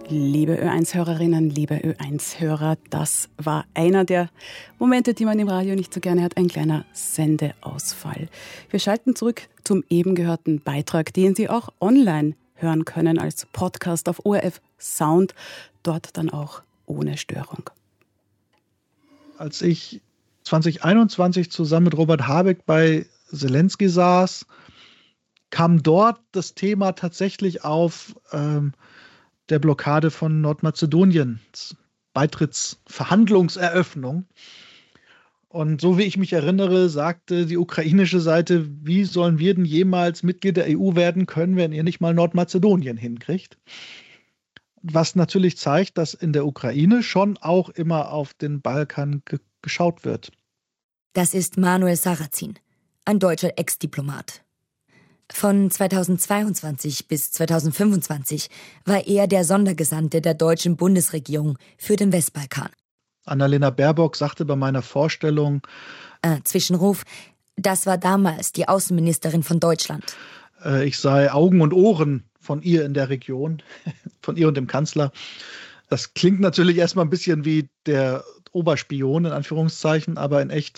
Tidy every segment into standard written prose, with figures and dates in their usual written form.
Liebe Ö1-Hörerinnen, liebe Ö1-Hörer, das war einer der Momente, die man im Radio nicht so gerne hat, ein kleiner Sendeausfall. Wir schalten zurück zum eben gehörten Beitrag, den Sie auch online hören können als Podcast auf ORF Sound, dort dann auch ohne Störung. Als ich 2021 zusammen mit Robert Habeck bei Zelensky saß, kam dort das Thema tatsächlich auf der Blockade von Nordmazedonien, Beitrittsverhandlungseröffnung. Und so wie ich mich erinnere, sagte die ukrainische Seite, wie sollen wir denn jemals Mitglied der EU werden können, wenn ihr nicht mal Nordmazedonien hinkriegt? Was natürlich zeigt, dass in der Ukraine schon auch immer auf den Balkan geschaut wird. Das ist Manuel Sarrazin, ein deutscher Ex-Diplomat. Von 2022 bis 2025 war er der Sondergesandte der deutschen Bundesregierung für den Westbalkan. Annalena Baerbock sagte bei meiner Vorstellung... Zwischenruf, das war damals die Außenministerin von Deutschland. Ich sei Augen und Ohren von ihr in der Region, von ihr und dem Kanzler. Das klingt natürlich erstmal ein bisschen wie der Oberspion, in Anführungszeichen, aber in echt...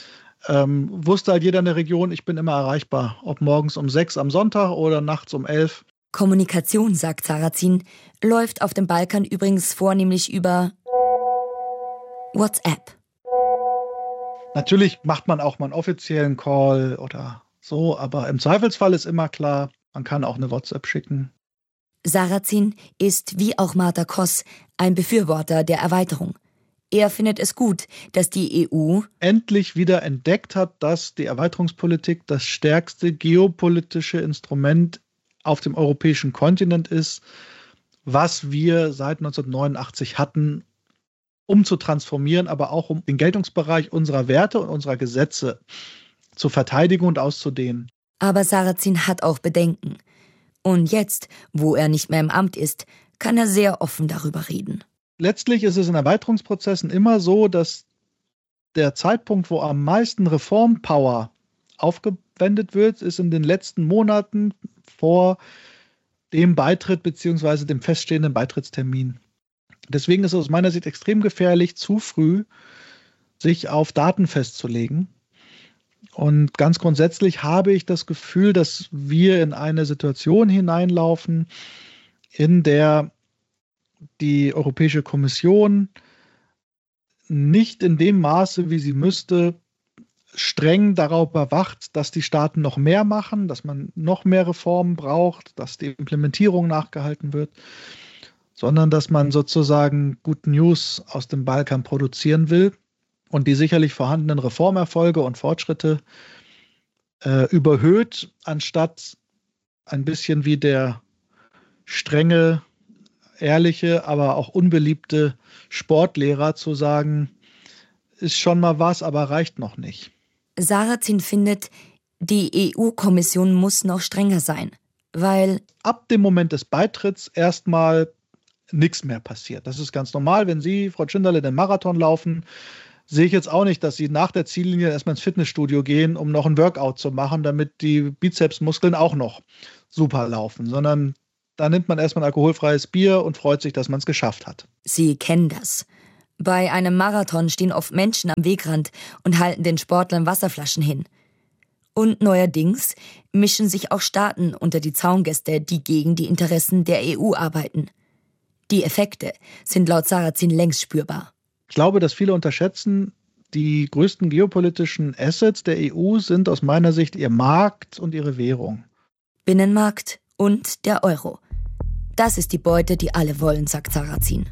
wusste halt jeder in der Region, ich bin immer erreichbar, ob morgens um 6 am Sonntag oder nachts um 11. Kommunikation, sagt Sarrazin, läuft auf dem Balkan übrigens vornehmlich über WhatsApp. Natürlich macht man auch mal einen offiziellen Call oder so, aber im Zweifelsfall ist immer klar, man kann auch eine WhatsApp schicken. Sarrazin ist, wie auch Martha Koss, ein Befürworter der Erweiterung. Er findet es gut, dass die EU endlich wieder entdeckt hat, dass die Erweiterungspolitik das stärkste geopolitische Instrument auf dem europäischen Kontinent ist, was wir seit 1989 hatten, um zu transformieren, aber auch um den Geltungsbereich unserer Werte und unserer Gesetze zu verteidigen und auszudehnen. Aber Sarrazin hat auch Bedenken. Und jetzt, wo er nicht mehr im Amt ist, kann er sehr offen darüber reden. Letztlich ist es in Erweiterungsprozessen immer so, dass der Zeitpunkt, wo am meisten Reformpower aufgewendet wird, ist in den letzten Monaten vor dem Beitritt bzw. dem feststehenden Beitrittstermin. Deswegen ist es aus meiner Sicht extrem gefährlich, zu früh sich auf Daten festzulegen. Und ganz grundsätzlich habe ich das Gefühl, dass wir in eine Situation hineinlaufen, in der die Europäische Kommission nicht in dem Maße, wie sie müsste, streng darauf überwacht, dass die Staaten noch mehr machen, dass man noch mehr Reformen braucht, dass die Implementierung nachgehalten wird, sondern dass man sozusagen Good News aus dem Balkan produzieren will und die sicherlich vorhandenen Reformerfolge und Fortschritte überhöht, anstatt ein bisschen wie der strenge, ehrliche, aber auch unbeliebte Sportlehrer zu sagen, ist schon mal was, aber reicht noch nicht. Sarrazin findet, die EU-Kommission muss noch strenger sein, weil ab dem Moment des Beitritts erstmal nichts mehr passiert. Das ist ganz normal, wenn Sie, Frau Tschinderle, den Marathon laufen, sehe ich jetzt auch nicht, dass Sie nach der Ziellinie erstmal ins Fitnessstudio gehen, um noch ein Workout zu machen, damit die Bizepsmuskeln auch noch super laufen, sondern da nimmt man erstmal ein alkoholfreies Bier und freut sich, dass man es geschafft hat. Sie kennen das. Bei einem Marathon stehen oft Menschen am Wegrand und halten den Sportlern Wasserflaschen hin. Und neuerdings mischen sich auch Staaten unter die Zaungäste, die gegen die Interessen der EU arbeiten. Die Effekte sind laut Sarrazin längst spürbar. Ich glaube, dass viele unterschätzen, die größten geopolitischen Assets der EU sind aus meiner Sicht ihr Markt und ihre Währung. Binnenmarkt und der Euro. Das ist die Beute, die alle wollen, sagt Sarrazin.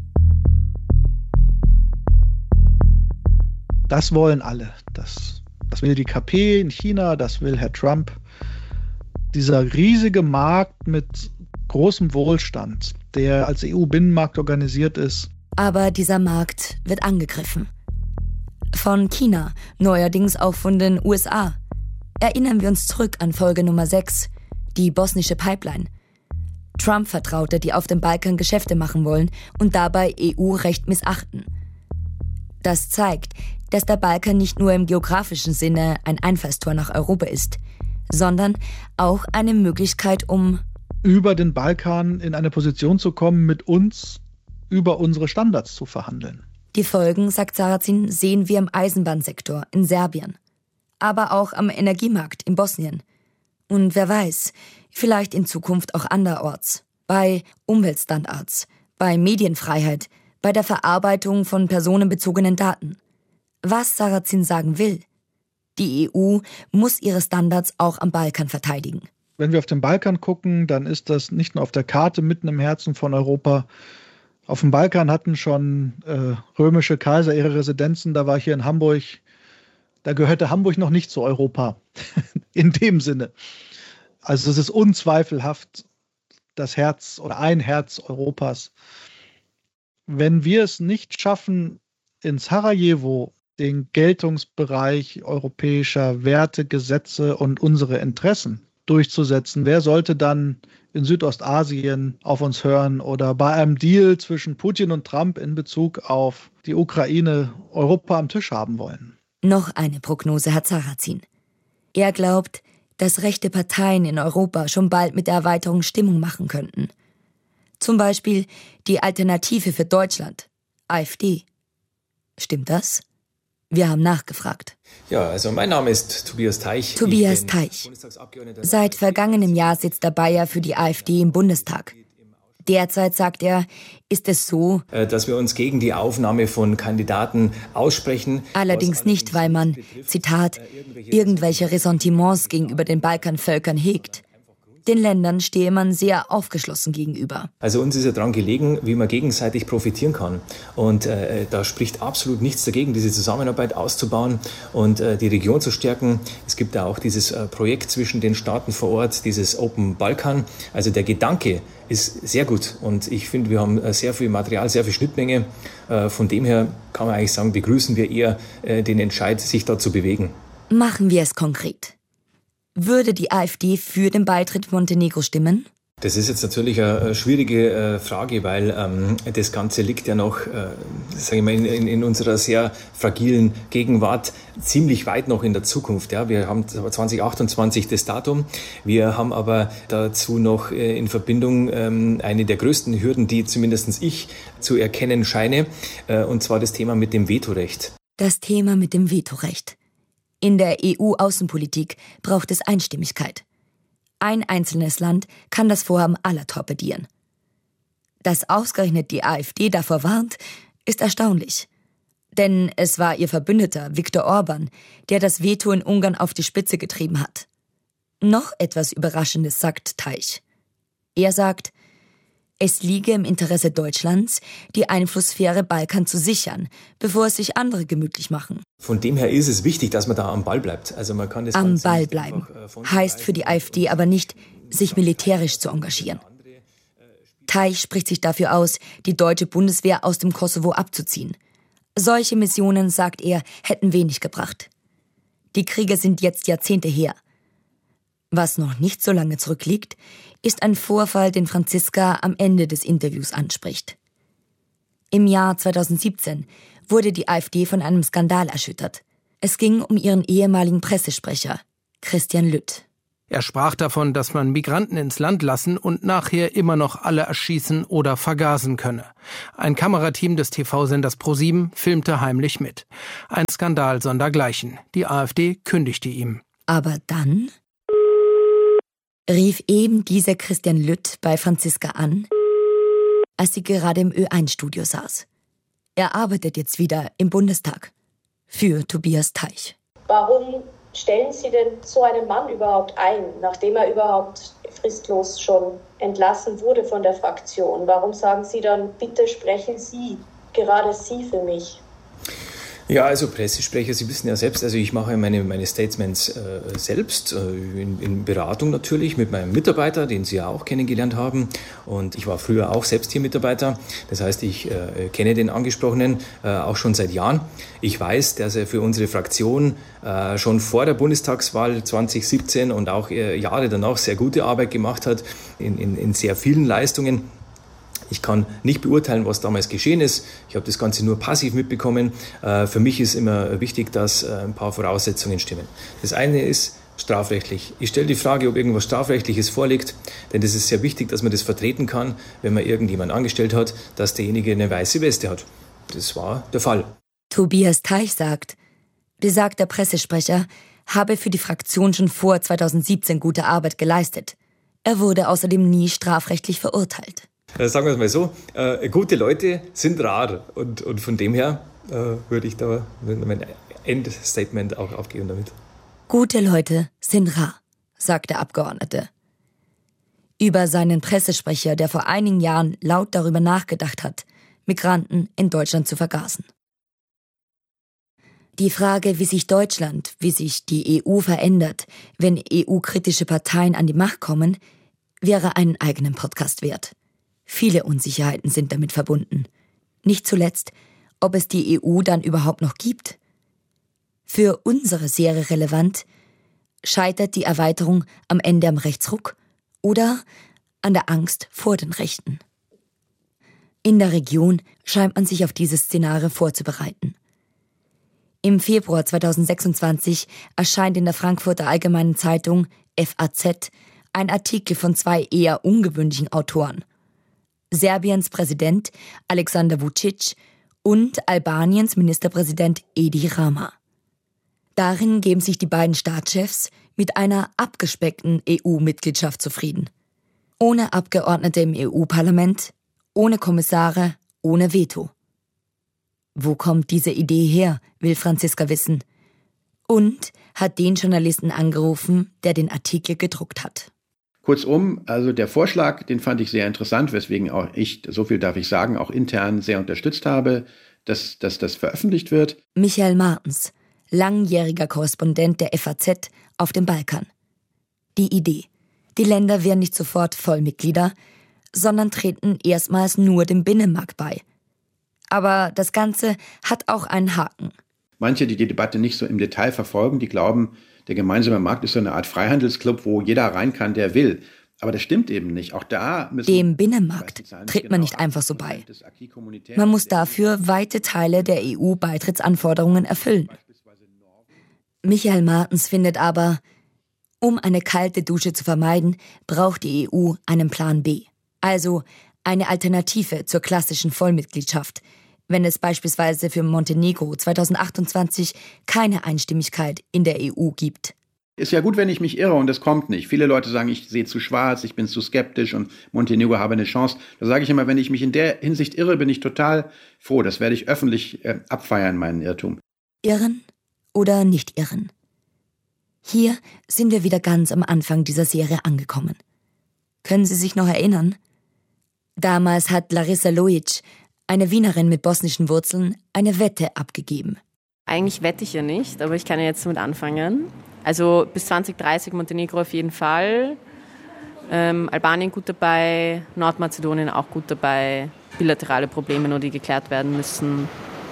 Das wollen alle. Das will die KP in China, das will Herr Trump. Dieser riesige Markt mit großem Wohlstand, der als EU-Binnenmarkt organisiert ist. Aber dieser Markt wird angegriffen. Von China, neuerdings auch von den USA. Erinnern wir uns zurück an Folge Nummer 6, die bosnische Pipeline. Trump-Vertraute, die auf dem Balkan Geschäfte machen wollen und dabei EU-Recht missachten. Das zeigt, dass der Balkan nicht nur im geografischen Sinne ein Einfallstor nach Europa ist, sondern auch eine Möglichkeit, um über den Balkan in eine Position zu kommen, mit uns über unsere Standards zu verhandeln. Die Folgen, sagt Sarrazin, sehen wir im Eisenbahnsektor in Serbien, aber auch am Energiemarkt in Bosnien. Und wer weiß, vielleicht in Zukunft auch anderorts, bei Umweltstandards, bei Medienfreiheit, bei der Verarbeitung von personenbezogenen Daten. Was Sarrazin sagen will: Die EU muss ihre Standards auch am Balkan verteidigen. Wenn wir auf den Balkan gucken, dann ist das nicht nur auf der Karte mitten im Herzen von Europa. Auf dem Balkan hatten schon römische Kaiser ihre Residenzen. Da war ich hier in Hamburg. Da gehörte Hamburg noch nicht zu Europa. In dem Sinne. Also es ist unzweifelhaft das Herz oder ein Herz Europas. Wenn wir es nicht schaffen, in Sarajevo den Geltungsbereich europäischer Werte, Gesetze und unsere Interessen durchzusetzen, wer sollte dann in Südostasien auf uns hören oder bei einem Deal zwischen Putin und Trump in Bezug auf die Ukraine Europa am Tisch haben wollen? Noch eine Prognose hat Sarrazin. Er glaubt, dass rechte Parteien in Europa schon bald mit der Erweiterung Stimmung machen könnten. Zum Beispiel die Alternative für Deutschland, AfD. Stimmt das? Wir haben nachgefragt. Ja, also mein Name ist Tobias Teich. Tobias Teich. Seit vergangenem Jahr sitzt der Bayer für die AfD im Bundestag. Derzeit, sagt er, ist es so, dass wir uns gegen die Aufnahme von Kandidaten aussprechen. Allerdings nicht, weil man, Zitat, irgendwelche Ressentiments gegenüber den Balkanvölkern hegt. Den Ländern stehe man sehr aufgeschlossen gegenüber. Also uns ist ja daran gelegen, wie man gegenseitig profitieren kann. Und da spricht absolut nichts dagegen, diese Zusammenarbeit auszubauen und die Region zu stärken. Es gibt da auch dieses Projekt zwischen den Staaten vor Ort, dieses Open Balkan. Also der Gedanke ist sehr gut. Und ich finde, wir haben sehr viel Material, sehr viel Schnittmenge. Von dem her kann man eigentlich sagen, begrüßen wir eher den Entscheid, sich da zu bewegen. Machen wir es konkret. Würde die AfD für den Beitritt Montenegro stimmen? Das ist jetzt natürlich eine schwierige Frage, weil das Ganze liegt ja noch, sage ich mal, in unserer sehr fragilen Gegenwart ziemlich weit noch in der Zukunft. Ja. Wir haben 2028 das Datum. Wir haben aber dazu noch in Verbindung eine der größten Hürden, die zumindest ich zu erkennen scheine, und zwar das Thema mit dem Vetorecht. Das Thema mit dem Vetorecht. In der EU-Außenpolitik braucht es Einstimmigkeit. Ein einzelnes Land kann das Vorhaben aller torpedieren. Dass ausgerechnet die AfD davor warnt, ist erstaunlich. Denn es war ihr Verbündeter Viktor Orban, der das Veto in Ungarn auf die Spitze getrieben hat. Noch etwas Überraschendes sagt Teich. Er sagt, es liege im Interesse Deutschlands, die Einflusssphäre Balkan zu sichern, bevor es sich andere gemütlich machen. Von dem her ist es wichtig, dass man da am Ball bleibt. Also man kann das am Ball bleiben heißt für die AfD aber nicht, sich militärisch zu engagieren. Teich spricht sich dafür aus, die deutsche Bundeswehr aus dem Kosovo abzuziehen. Solche Missionen, sagt er, hätten wenig gebracht. Die Kriege sind jetzt Jahrzehnte her. Was noch nicht so lange zurückliegt, ist ein Vorfall, den Franziska am Ende des Interviews anspricht. Im Jahr 2017 wurde die AfD von einem Skandal erschüttert. Es ging um ihren ehemaligen Pressesprecher, Christian Lütt. Er sprach davon, dass man Migranten ins Land lassen und nachher immer noch alle erschießen oder vergasen könne. Ein Kamerateam des TV-Senders ProSieben filmte heimlich mit. Ein Skandal sondergleichen. Die AfD kündigte ihm. Aber dann rief eben dieser Christian Lütt bei Franziska an, als sie gerade im Ö1-Studio saß. Er arbeitet jetzt wieder im Bundestag für Tobias Teich. Warum stellen Sie denn so einen Mann überhaupt ein, nachdem er überhaupt fristlos schon entlassen wurde von der Fraktion? Warum sagen Sie dann, bitte sprechen Sie, gerade Sie für mich? Ja, also Pressesprecher, Sie wissen ja selbst, also ich mache meine Statements selbst, in Beratung natürlich mit meinem Mitarbeiter, den Sie ja auch kennengelernt haben. Und ich war früher auch selbst hier Mitarbeiter. Das heißt, ich kenne den Angesprochenen auch schon seit Jahren. Ich weiß, dass er für unsere Fraktion schon vor der Bundestagswahl 2017 und auch Jahre danach sehr gute Arbeit gemacht hat, in sehr vielen Leistungen. Ich kann nicht beurteilen, was damals geschehen ist. Ich habe das Ganze nur passiv mitbekommen. Für mich ist immer wichtig, dass ein paar Voraussetzungen stimmen. Das eine ist, strafrechtlich. Ich stelle die Frage, ob irgendwas Strafrechtliches vorliegt, denn es ist sehr wichtig, dass man das vertreten kann, wenn man irgendjemanden angestellt hat, dass derjenige eine weiße Weste hat. Das war der Fall. Tobias Teich sagt, besagter Pressesprecher habe für die Fraktion schon vor 2017 gute Arbeit geleistet. Er wurde außerdem nie strafrechtlich verurteilt. Sagen wir es mal so, gute Leute sind rar und von dem her würde ich da mein Endstatement auch aufgeben damit. Gute Leute sind rar, sagt der Abgeordnete. Über seinen Pressesprecher, der vor einigen Jahren laut darüber nachgedacht hat, Migranten in Deutschland zu vergasen. Die Frage, wie sich Deutschland, wie sich die EU verändert, wenn EU-kritische Parteien an die Macht kommen, wäre einen eigenen Podcast wert. Viele Unsicherheiten sind damit verbunden. Nicht zuletzt, ob es die EU dann überhaupt noch gibt. Für unsere Serie relevant, scheitert die Erweiterung am Ende am Rechtsruck oder an der Angst vor den Rechten. In der Region scheint man sich auf dieses Szenario vorzubereiten. Im Februar 2026 erscheint in der Frankfurter Allgemeinen Zeitung FAZ ein Artikel von 2 eher ungewöhnlichen Autoren. Serbiens Präsident Aleksandar Vučić und Albaniens Ministerpräsident Edi Rama. Darin geben sich die beiden Staatschefs mit einer abgespeckten EU-Mitgliedschaft zufrieden. Ohne Abgeordnete im EU-Parlament, ohne Kommissare, ohne Veto. Wo kommt diese Idee her, will Franziska wissen. Und hat den Journalisten angerufen, der den Artikel gedruckt hat. Kurzum, also der Vorschlag, den fand ich sehr interessant, weswegen auch ich, so viel darf ich sagen, auch intern sehr unterstützt habe, dass das veröffentlicht wird. Michael Martens, langjähriger Korrespondent der FAZ auf dem Balkan. Die Idee: Die Länder werden nicht sofort Vollmitglieder, sondern treten erstmals nur dem Binnenmarkt bei. Aber das Ganze hat auch einen Haken. Manche, die die Debatte nicht so im Detail verfolgen, die glauben, der gemeinsame Markt ist so eine Art Freihandelsclub, wo jeder rein kann, der will. Aber das stimmt eben nicht. Auch da müssen dem Binnenmarkt tritt man nicht einfach so bei. Man muss dafür weite Teile der EU-Beitrittsanforderungen erfüllen. Michael Martens findet aber, um eine kalte Dusche zu vermeiden, braucht die EU einen Plan B. Also eine Alternative zur klassischen Vollmitgliedschaft, wenn es beispielsweise für Montenegro 2028 keine Einstimmigkeit in der EU gibt. Ist ja gut, wenn ich mich irre und es kommt nicht. Viele Leute sagen, ich sehe zu schwarz, ich bin zu skeptisch und Montenegro habe eine Chance. Da sage ich immer, wenn ich mich in der Hinsicht irre, bin ich total froh. Das werde ich öffentlich abfeiern, meinen Irrtum. Irren oder nicht irren? Hier sind wir wieder ganz am Anfang dieser Serie angekommen. Können Sie sich noch erinnern? Damals hat Larissa Lojic, eine Wienerin mit bosnischen Wurzeln, eine Wette abgegeben. Eigentlich wette ich ja nicht, aber ich kann ja jetzt damit anfangen. Also bis 2030 Montenegro auf jeden Fall, Albanien gut dabei, Nordmazedonien auch gut dabei, bilaterale Probleme nur, die geklärt werden müssen.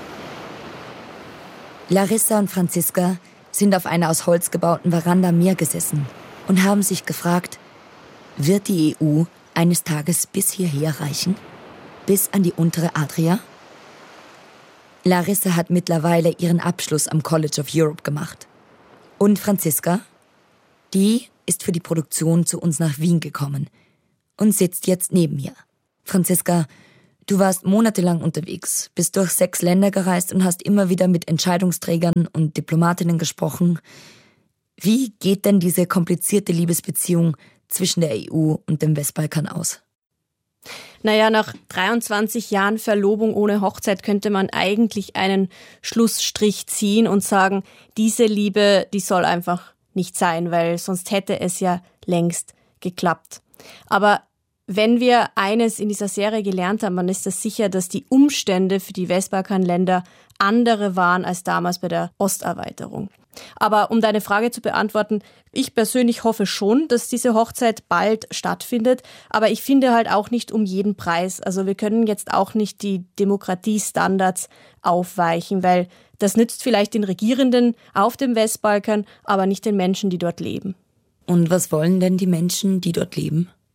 Larissa und Franziska sind auf einer aus Holz gebauten Veranda am Meer gesessen und haben sich gefragt, wird die EU eines Tages bis hierher reichen? Bis an die untere Adria? Larissa hat mittlerweile ihren Abschluss am College of Europe gemacht. Und Franziska? Die ist für die Produktion zu uns nach Wien gekommen und sitzt jetzt neben mir. Franziska, du warst monatelang unterwegs, bist durch 6 Länder gereist und hast immer wieder mit Entscheidungsträgern und Diplomatinnen gesprochen. Wie geht denn diese komplizierte Liebesbeziehung zwischen der EU und dem Westbalkan aus? Naja, nach 23 Jahren Verlobung ohne Hochzeit könnte man eigentlich einen Schlussstrich ziehen und sagen, diese Liebe, die soll einfach nicht sein, weil sonst hätte es ja längst geklappt. Aber wenn wir eines in dieser Serie gelernt haben, dann ist das sicher, dass die Umstände für die Westbalkanländer andere waren als damals bei der Osterweiterung. Aber um deine Frage zu beantworten, ich persönlich hoffe schon, dass diese Hochzeit bald stattfindet, aber ich finde halt auch nicht um jeden Preis. Also wir können jetzt auch nicht die Demokratiestandards aufweichen, weil das nützt vielleicht den Regierenden auf dem Westbalkan, aber nicht den Menschen, die dort leben. Und was wollen denn die Menschen, die dort leben?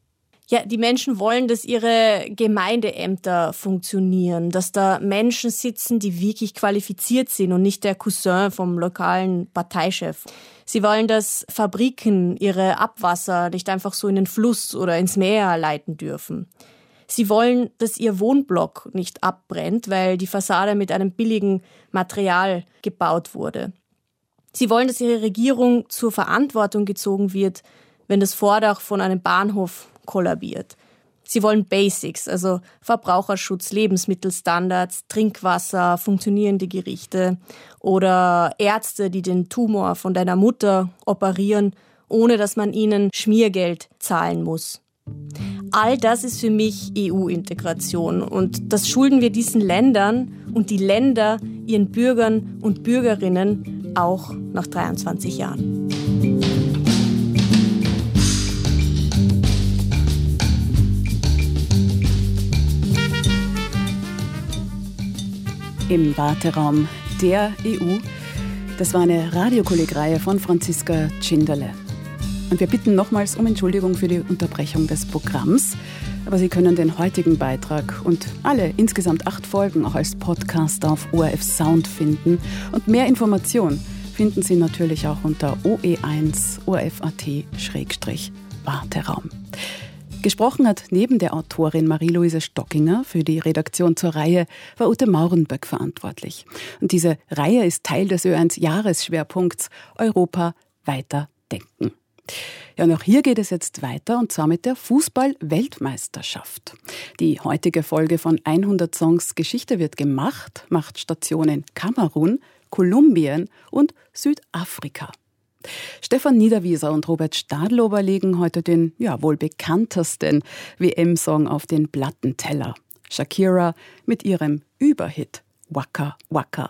Ja, die Menschen wollen, dass ihre Gemeindeämter funktionieren, dass da Menschen sitzen, die wirklich qualifiziert sind und nicht der Cousin vom lokalen Parteichef. Sie wollen, dass Fabriken ihre Abwasser nicht einfach so in den Fluss oder ins Meer leiten dürfen. Sie wollen, dass ihr Wohnblock nicht abbrennt, weil die Fassade mit einem billigen Material gebaut wurde. Sie wollen, dass ihre Regierung zur Verantwortung gezogen wird, wenn das Vordach von einem Bahnhof kollabiert. Sie wollen Basics, also Verbraucherschutz, Lebensmittelstandards, Trinkwasser, funktionierende Gerichte oder Ärzte, die den Tumor von deiner Mutter operieren, ohne dass man ihnen Schmiergeld zahlen muss. All das ist für mich EU-Integration und das schulden wir diesen Ländern und die Länder ihren Bürgern und Bürgerinnen auch nach 23 Jahren. Im Warteraum der EU. Das war eine Radiokolleg-Reihe von Franziska Tschinderle. Und wir bitten nochmals um Entschuldigung für die Unterbrechung des Programms. Aber Sie können den heutigen Beitrag und alle insgesamt 8 Folgen auch als Podcast auf ORF Sound finden. Und mehr Informationen finden Sie natürlich auch unter OE1 ORF.at/Warteraum. Gesprochen hat neben der Autorin Marie-Louise Stockinger für die Redaktion zur Reihe war Ute Maurenböck verantwortlich. Und diese Reihe ist Teil des Ö1-Jahresschwerpunkts Europa weiter denken. Ja, und auch hier geht es jetzt weiter und zwar mit der Fußball-Weltmeisterschaft. Die heutige Folge von 100 Songs Geschichte wird gemacht, macht Station in Kamerun, Kolumbien und Südafrika. Stefan Niederwieser und Robert Stadlober legen heute den wohl bekanntesten WM-Song auf den Plattenteller. Shakira mit ihrem Überhit Waka Waka.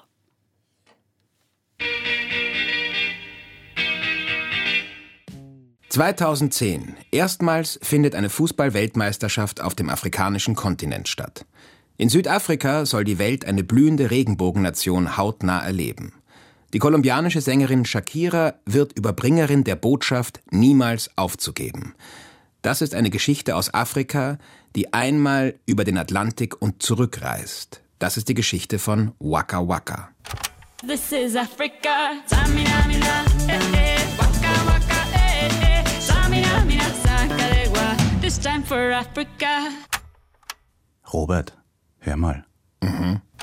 (2010) Erstmals findet eine Fußball-Weltmeisterschaft auf dem afrikanischen Kontinent statt. In Südafrika soll die Welt eine blühende Regenbogennation hautnah erleben. Die kolumbianische Sängerin Shakira wird Überbringerin der Botschaft, niemals aufzugeben. Das ist eine Geschichte aus Afrika, die einmal über den Atlantik und zurückreist. Das ist die Geschichte von Waka Waka. This is Africa. Samina, mina, waka waka, Samina, mina, sakalegua. This time for Africa. Robert, hör mal. Mhm.